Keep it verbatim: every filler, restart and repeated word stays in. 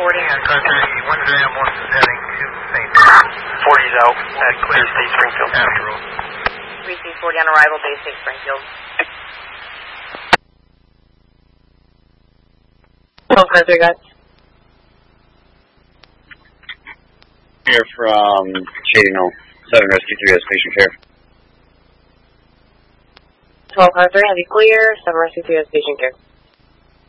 forty. And car thirty, one zero ambulance is heading to Saint Louis. forty's out at Bay State Springfield. After roll. three C forty on arrival, Bay State Springfield. twelve car three, guys. Here from Shading Hill, seven Rescue three has patient care. twelve car three, heavy clear, seven Rescue three has patient care.